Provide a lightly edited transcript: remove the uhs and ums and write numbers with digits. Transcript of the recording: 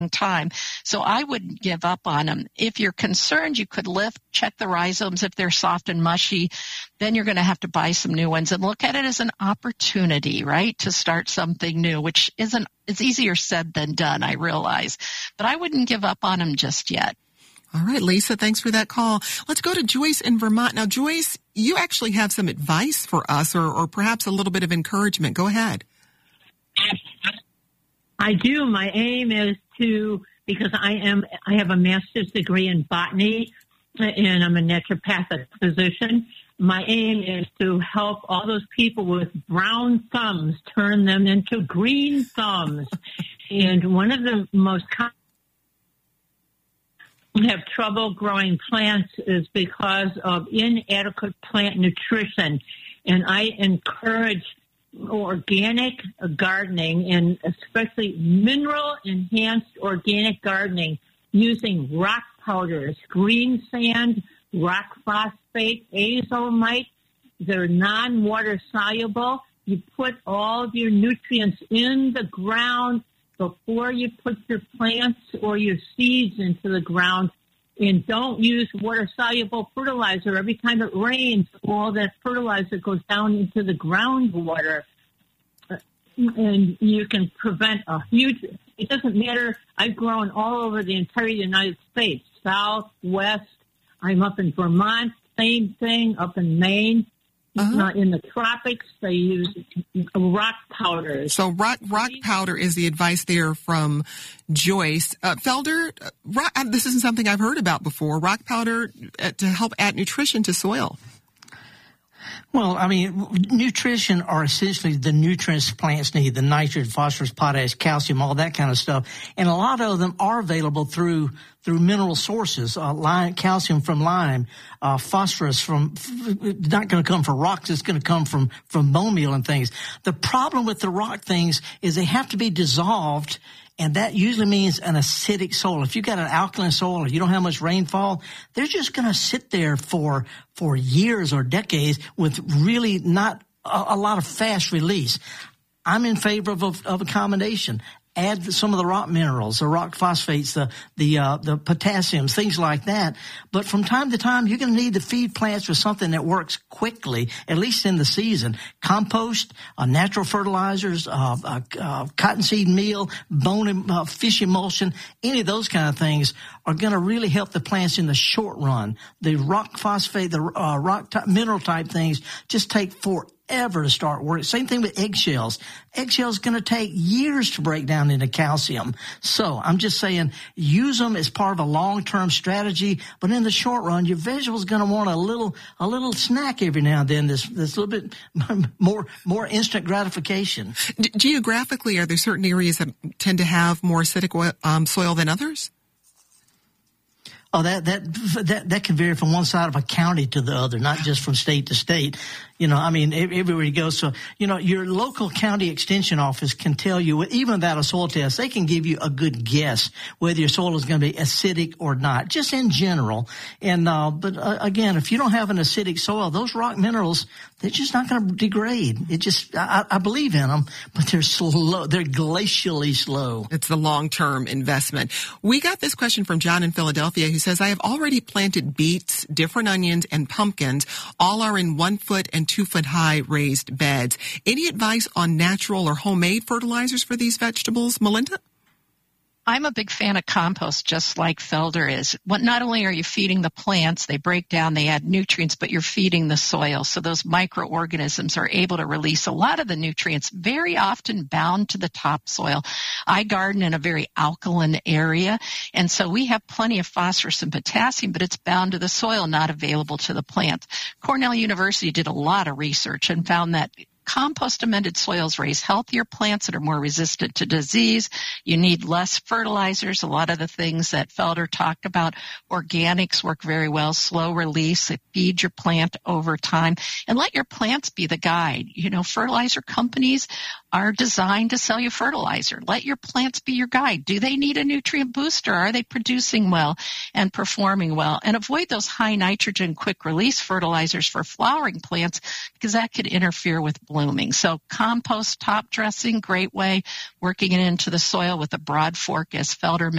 time. So I wouldn't give up on them. If you're concerned, you could check the rhizomes. If they're soft and mushy, then you're going to have to buy some new ones and look at it as an opportunity, right, to start something new, which it's easier said than done, I realize. But I wouldn't give up on them just yet. All right, Lisa, thanks for that call. Let's go to Joyce in Vermont. Now, Joyce, you actually have some advice for us or perhaps a little bit of encouragement. Go ahead. I do. My aim is because I have a master's degree in botany and I'm a naturopathic physician. My aim is to help all those people with brown thumbs, turn them into green thumbs. And one of the most common have trouble growing plants is because of inadequate plant nutrition. And I encourage organic gardening and especially mineral-enhanced organic gardening using rock powders, green sand, rock phosphate, azomite. They're non-water soluble. You put all of your nutrients in the ground before you put your plants or your seeds into the ground, and don't use water-soluble fertilizer. Every time it rains, all that fertilizer goes down into the groundwater, and you can prevent it doesn't matter. I've grown all over the entire United States, south, west. I'm up in Vermont, same thing, up in Maine. In the tropics, they use rock powders. So rock powder is the advice there from Joyce. Felder, this isn't something I've heard about before. Rock powder to help add nutrition to soil. Well, I mean, nutrition are essentially the nutrients plants need, the nitrogen, phosphorus, potash, calcium, all that kind of stuff. And a lot of them are available through mineral sources, calcium from lime, phosphorus not going to come from rocks, it's going to come from bone meal and things. The problem with the rock things is they have to be dissolved, and that usually means an acidic soil. If you've got an alkaline soil or you don't have much rainfall, they're just going to sit there for years or decades with really not a lot of fast release. I'm in favor of a combination. Add some of the rock minerals, the rock phosphates, the potassiums, things like that. But from time to time, you're going to need to feed plants with something that works quickly, at least in the season. Compost, natural fertilizers, cottonseed meal, fish emulsion, any of those kind of things are going to really help the plants in the short run. The rock phosphate, the mineral type things just take forever to start working. Same thing with eggshells. Eggshells going to take years to break down into calcium. So I'm just saying, use them as part of a long-term strategy. But in the short run, your vegetable's going to want a little snack every now and then. This little bit more instant gratification. Geographically, are there certain areas that tend to have more acidic soil than others? Oh, that can vary from one side of a county to the other, not just from state to state. You know, I mean, everywhere you go. So, you know, your local county extension office can tell you, even without a soil test, they can give you a good guess whether your soil is going to be acidic or not, just in general. And, but again, if you don't have an acidic soil, those rock minerals, they're just not going to degrade. I believe in them, but they're slow. They're glacially slow. It's the long-term investment. We got this question from John in Philadelphia who says, I have already planted beets, different onions, and pumpkins. All are in 1 foot and 2 foot high raised beds. Any advice on natural or homemade fertilizers for these vegetables, Melinda? I'm a big fan of compost, just like Felder is. Not only are you feeding the plants, they break down, they add nutrients, but you're feeding the soil. So those microorganisms are able to release a lot of the nutrients, very often bound to the topsoil. I garden in a very alkaline area, and so we have plenty of phosphorus and potassium, but it's bound to the soil, not available to the plant. Cornell University did a lot of research and found that compost-amended soils raise healthier plants that are more resistant to disease. You need less fertilizers. A lot of the things that Felder talked about, organics work very well, slow release. They feed your plant over time. And let your plants be the guide. You know, fertilizer companies, are designed to sell you fertilizer. Let your plants be your guide. Do they need a nutrient booster? Are they producing well and performing well? And avoid those high nitrogen, quick release fertilizers for flowering plants because that could interfere with blooming. So compost top dressing, great way, working it into the soil with a broad fork as Felder